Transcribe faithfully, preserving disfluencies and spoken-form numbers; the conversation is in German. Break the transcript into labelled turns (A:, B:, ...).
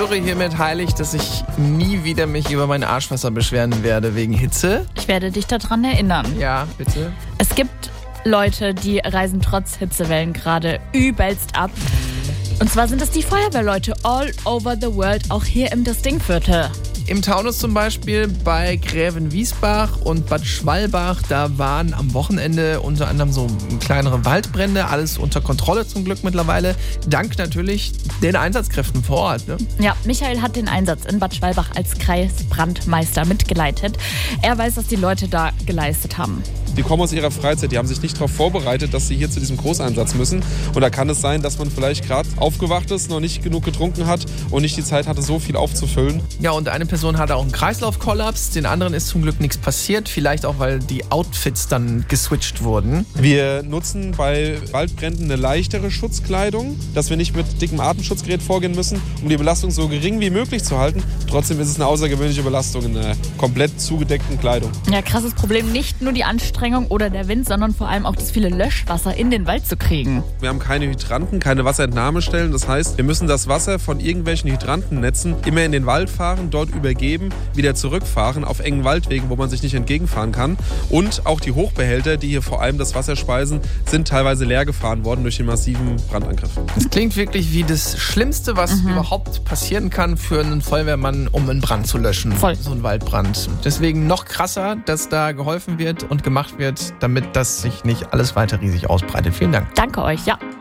A: schwöre hiermit heilig, dass ich nie wieder mich über mein Arschwasser beschweren werde wegen Hitze.
B: Ich werde dich daran erinnern.
A: Ja, bitte.
B: Es gibt Leute, die reisen trotz Hitzewellen gerade übelst ab. Und zwar sind es die Feuerwehrleute all over the world, auch hier im Distingviertel.
A: Im Taunus zum Beispiel bei Grävenwiesbach und Bad Schwalbach, da waren am Wochenende unter anderem so kleinere Waldbrände, alles unter Kontrolle zum Glück mittlerweile, dank natürlich den Einsatzkräften vor Ort. Ne?
B: Ja, Michael hat den Einsatz in Bad Schwalbach als Kreisbrandmeister mitgeleitet. Er weiß, was die Leute da geleistet haben.
C: Die kommen aus ihrer Freizeit, die haben sich nicht darauf vorbereitet, dass sie hier zu diesem Großeinsatz müssen. Und da kann es sein, dass man vielleicht gerade aufgewacht ist, noch nicht genug getrunken hat und nicht die Zeit hatte, so viel aufzufüllen.
A: Ja, und eine Person hatte auch einen Kreislaufkollaps, den anderen ist zum Glück nichts passiert, vielleicht auch, weil die Outfits dann geswitcht wurden.
C: Wir nutzen bei Waldbränden eine leichtere Schutzkleidung, dass wir nicht mit dickem Atemschutzgerät vorgehen müssen, um die Belastung so gering wie möglich zu halten. Trotzdem ist es eine außergewöhnliche Belastung in einer komplett zugedeckten Kleidung.
B: Ja, krasses Problem, nicht nur die Anstrengung oder der Wind, sondern vor allem auch das viele Löschwasser in den Wald zu kriegen.
C: Wir haben keine Hydranten, keine Wasserentnahmestellen. Das heißt, wir müssen das Wasser von irgendwelchen Hydrantennetzen immer in den Wald fahren, dort übergeben, wieder zurückfahren auf engen Waldwegen, wo man sich nicht entgegenfahren kann. Und auch die Hochbehälter, die hier vor allem das Wasser speisen, sind teilweise leer gefahren worden durch den massiven Brandangriff.
A: Das klingt wirklich wie das Schlimmste, was mhm. überhaupt passieren kann für einen Feuerwehrmann, um einen Brand zu löschen.
B: Voll.
A: So ein Waldbrand. Deswegen noch krasser, dass da geholfen wird und gemacht wird, damit das sich nicht alles weiter riesig ausbreitet. Vielen Dank.
B: Danke euch, ja.